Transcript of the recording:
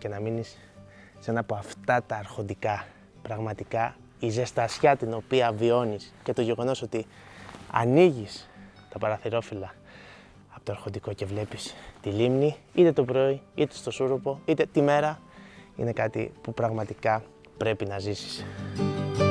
και να μείνεις σε ένα από αυτά τα αρχοντικά. Πραγματικά η ζεστασιά την οποία βιώνεις και το γεγονός ότι ανοίγεις τα παραθυρόφυλλα από το αρχοντικό και βλέπεις τη λίμνη, είτε το πρωί, είτε στο Σούρουπο, είτε τη μέρα, είναι κάτι που πραγματικά πρέπει να ζήσεις.